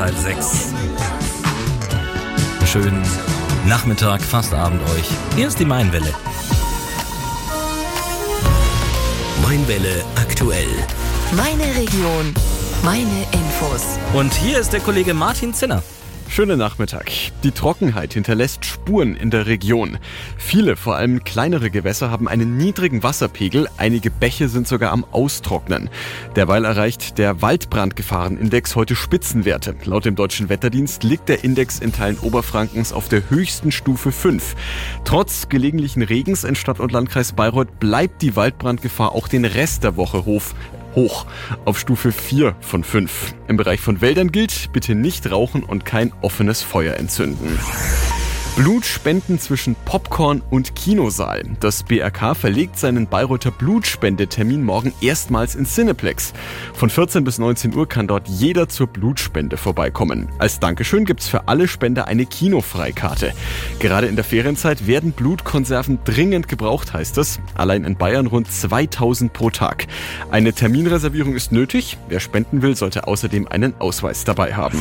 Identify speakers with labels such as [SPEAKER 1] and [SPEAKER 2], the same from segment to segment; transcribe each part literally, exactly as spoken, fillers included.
[SPEAKER 1] Teil sechs. Schönen Nachmittag, fast Abend euch. Hier ist die Mainwelle.
[SPEAKER 2] Mainwelle aktuell.
[SPEAKER 3] Meine Region, meine Infos.
[SPEAKER 1] Und hier ist der Kollege Martin Zinner.
[SPEAKER 4] Schönen Nachmittag. Die Trockenheit hinterlässt Spuren in der Region. Viele, vor allem kleinere Gewässer, haben einen niedrigen Wasserpegel. Einige Bäche sind sogar am Austrocknen. Derweil erreicht der Waldbrandgefahrenindex heute Spitzenwerte. Laut dem Deutschen Wetterdienst liegt der Index in Teilen Oberfrankens auf der höchsten Stufe fünf. Trotz gelegentlichen Regens in Stadt und Landkreis Bayreuth bleibt die Waldbrandgefahr auch den Rest der Woche hoch. Hoch auf Stufe vier von fünf. Im Bereich von Wäldern gilt, bitte nicht rauchen und kein offenes Feuer entzünden. Blutspenden zwischen Popcorn und Kinosaal. Das B R K verlegt seinen Bayreuther Blutspendetermin morgen erstmals ins Cineplex. Von vierzehn bis neunzehn Uhr kann dort jeder zur Blutspende vorbeikommen. Als Dankeschön gibt's für alle Spender eine Kinofreikarte. Gerade in der Ferienzeit werden Blutkonserven dringend gebraucht, heißt es. Allein in Bayern rund zweitausend pro Tag. Eine Terminreservierung ist nötig. Wer spenden will, sollte außerdem einen Ausweis dabei haben.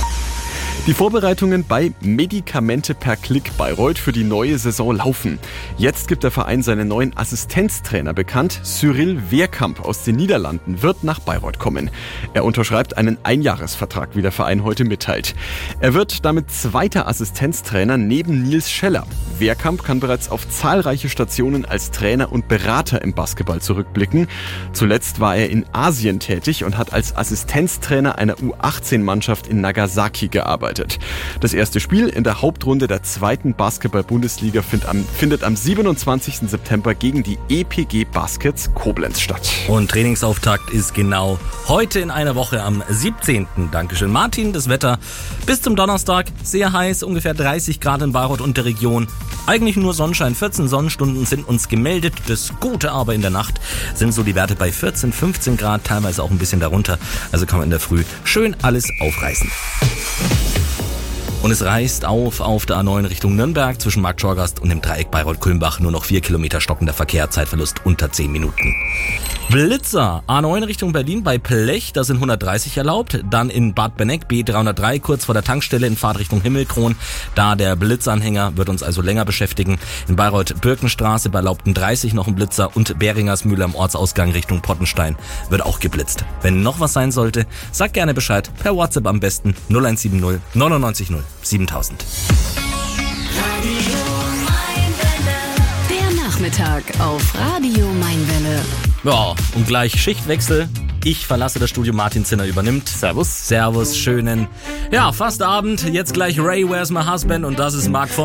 [SPEAKER 4] Die Vorbereitungen bei Medikamente per Klick Bayreuth für die neue Saison laufen. Jetzt gibt der Verein seinen neuen Assistenztrainer bekannt. Cyril Wehrkamp aus den Niederlanden wird nach Bayreuth kommen. Er unterschreibt einen Einjahresvertrag, wie der Verein heute mitteilt. Er wird damit zweiter Assistenztrainer neben Nils Scheller. Wehrkamp kann bereits auf zahlreiche Stationen als Trainer und Berater im Basketball zurückblicken. Zuletzt war er in Asien tätig und hat als Assistenztrainer einer U achtzehn Mannschaft in Nagasaki gearbeitet. Das erste Spiel in der Hauptrunde der zweiten Basketball-Bundesliga findet am, findet am siebenundzwanzigsten September gegen die E P G Baskets Koblenz statt.
[SPEAKER 1] Und Trainingsauftakt ist genau heute in einer Woche am siebzehnten Dankeschön, Martin. Das Wetter bis zum Donnerstag sehr heiß, ungefähr dreißig Grad in Bayreuth und der Region. Eigentlich nur Sonnenschein, vierzehn Sonnenstunden sind uns gemeldet. Das Gute aber in der Nacht sind so die Werte bei vierzehn, fünfzehn Grad, teilweise auch ein bisschen darunter. Also kann man in der Früh schön alles aufreißen. Und es reißt auf auf der A neun Richtung Nürnberg zwischen Markt Schorgast und dem Dreieck Bayreuth-Kulmbach. Nur noch vier Kilometer stockender Verkehr, Zeitverlust unter zehn Minuten. Blitzer, A neun Richtung Berlin bei Plech, da sind hundertdreißig erlaubt. Dann in Bad Benneck B dreihundertdrei kurz vor der Tankstelle in Fahrtrichtung Himmelkron. Da der Blitzanhänger wird uns also länger beschäftigen. In Bayreuth-Birkenstraße bei Laubten dreißig noch ein Blitzer und Beringersmühle am Ortsausgang Richtung Pottenstein wird auch geblitzt. Wenn noch was sein sollte, sag gerne Bescheid. Per WhatsApp am besten null eins sieben null neunundneunzig null siebentausend.
[SPEAKER 3] Der Nachmittag auf Radio Mainwelle.
[SPEAKER 1] Ja, und gleich Schichtwechsel. Ich verlasse das Studio, Martin Zinner übernimmt. Servus. Servus, schönen, ja, fast Abend. Jetzt gleich Ray, Where's My Husband? Und das ist Mark